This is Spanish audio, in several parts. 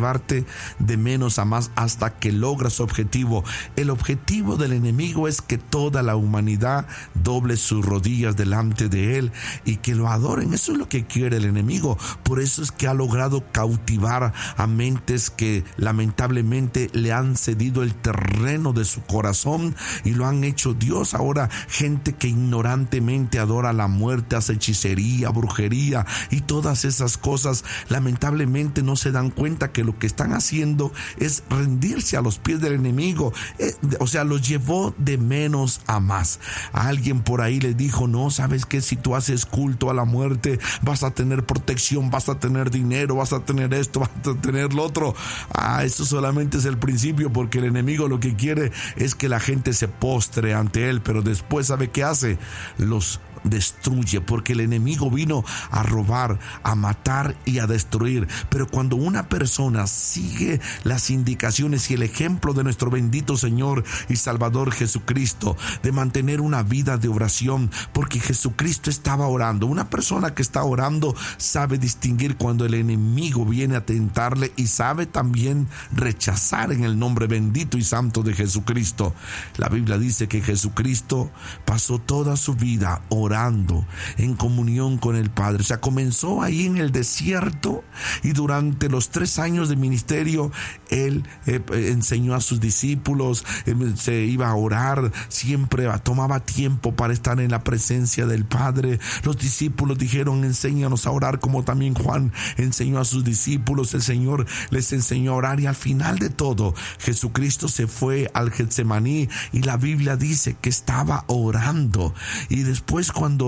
llevarte de menos a más hasta que logra su objetivo. El objetivo del enemigo es que toda la humanidad doble sus rodillas delante de él y que lo adoren. Eso es lo que quiere el enemigo. Por eso es que ha logrado cautivar a mentes que lamentablemente le han cedido el terreno de su corazón y lo han hecho Dios. Ahora gente que ignorantemente adora la muerte, hace hechicería, brujería y todas esas cosas, lamentablemente no se dan cuenta que lo que están haciendo es rendirse a los pies del enemigo. O sea, los llevó de menos a más. A alguien por ahí le dijo: no, ¿sabes qué? Si tú haces culto a la muerte, vas a tener protección, vas a tener dinero, vas a tener esto, vas a tener lo otro. Eso solamente es el principio, porque el enemigo lo que quiere es que la gente se postre ante él, pero después, ¿sabe qué hace? Los destruye, porque el enemigo vino a robar, a matar y a destruir. Pero cuando una persona sigue las indicaciones y el ejemplo de nuestro bendito Señor y Salvador Jesucristo, de mantener una vida de oración, porque Jesucristo estaba orando. Una persona que está orando sabe distinguir cuando el enemigo viene a tentarle y sabe también rechazar en el nombre bendito y santo de Jesucristo. La Biblia dice que Jesucristo pasó toda su vida orando en comunión con el Padre. O sea, comenzó ahí en el desierto y durante los 3 años de ministerio él enseñó a sus discípulos, se iba a orar, siempre tomaba tiempo para estar en la presencia del Padre. Los discípulos dijeron: enséñanos a orar como también Juan enseñó a sus discípulos. El Señor les enseñó a orar y al final de todo Jesucristo se fue al Getsemaní y la Biblia dice que estaba orando. Y después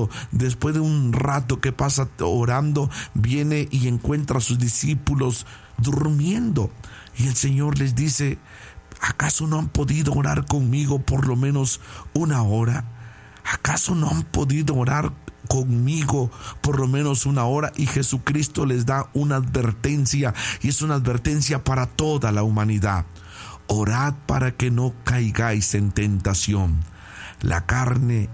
de un rato que pasa orando, viene y encuentra a sus discípulos durmiendo. Y el Señor les dice: ¿acaso no han podido orar conmigo por lo menos 1 hora? ¿Acaso no han podido orar conmigo por lo menos 1 hora? Y Jesucristo les da una advertencia, y es una advertencia para toda la humanidad: orad para que no caigáis en tentación. La carne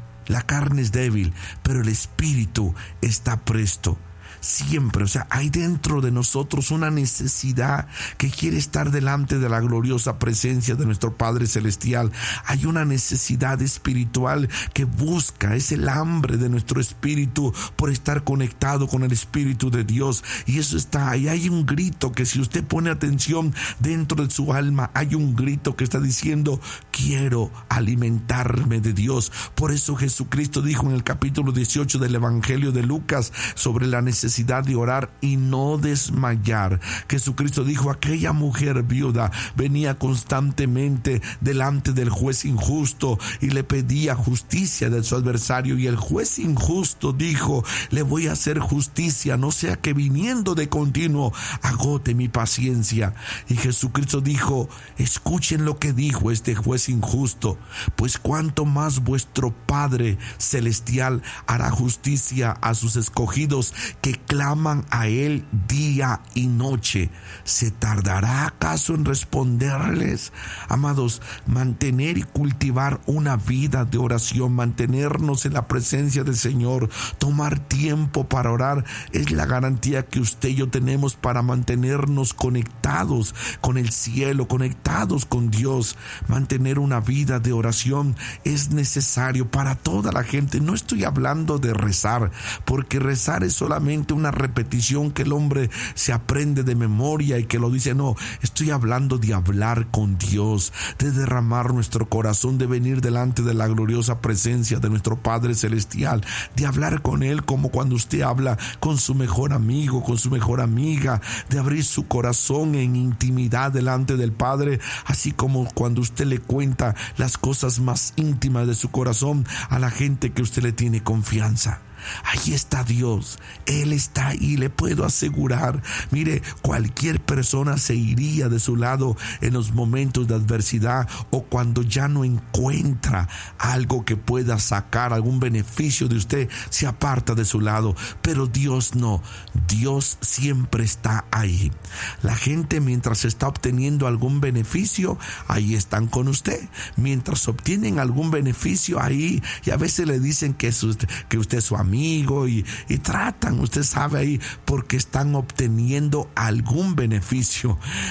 es débil, pero el espíritu está presto. Siempre, o sea, hay dentro de nosotros una necesidad que quiere estar delante de la gloriosa presencia de nuestro Padre Celestial. Hay una necesidad espiritual que busca, es el hambre de nuestro espíritu por estar conectado con el Espíritu de Dios. Y eso está ahí. Hay un grito que, si usted pone atención dentro de su alma, hay un grito que está diciendo: quiero alimentarme de Dios. Por eso Jesucristo dijo en el capítulo 18 del Evangelio de Lucas sobre la necesidad de orar y no desmayar. Jesucristo dijo: aquella mujer viuda venía constantemente delante del juez injusto y le pedía justicia de su adversario, y el juez injusto dijo: le voy a hacer justicia, no sea que viniendo de continuo agote mi paciencia. Y Jesucristo dijo: escuchen lo que dijo este juez injusto, pues cuánto más vuestro Padre Celestial hará justicia a sus escogidos que claman a él día y noche. ¿Se tardará acaso en responderles? Amados, mantener y cultivar una vida de oración, mantenernos en la presencia del Señor, tomar tiempo para orar, es la garantía que usted y yo tenemos para mantenernos conectados con el cielo, conectados con Dios. Mantener una vida de oración es necesario para toda la gente. No estoy hablando de rezar, porque rezar es solamente una repetición que el hombre se aprende de memoria y que lo dice. No, estoy hablando de hablar con Dios, de derramar nuestro corazón, de venir delante de la gloriosa presencia de nuestro Padre Celestial, de hablar con Él como cuando usted habla con su mejor amigo, con su mejor amiga, de abrir su corazón en intimidad delante del Padre, así como cuando usted le cuenta las cosas más íntimas de su corazón a la gente que usted le tiene confianza. Ahí está Dios, Él está ahí, le puedo asegurar. Mire, cualquier persona se iría de su lado en los momentos de adversidad o cuando ya no encuentra algo que pueda sacar algún beneficio de usted, se aparta de su lado. Pero Dios no, Dios siempre está ahí. La gente, mientras está obteniendo algún beneficio, ahí están con usted. Mientras obtienen algún beneficio, ahí, y a veces le dicen que usted es su amigo y tratan, usted sabe, ahí porque están obteniendo algún beneficio.